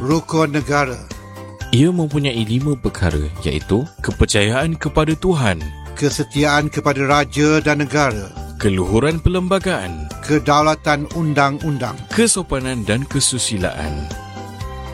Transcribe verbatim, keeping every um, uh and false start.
Rukun negara. Ia mempunyai lima perkara, iaitu kepercayaan kepada Tuhan, Kesetiaan kepada raja dan negara, keluhuran perlembagaan, kedaulatan undang-undang, kesopanan dan kesusilaan.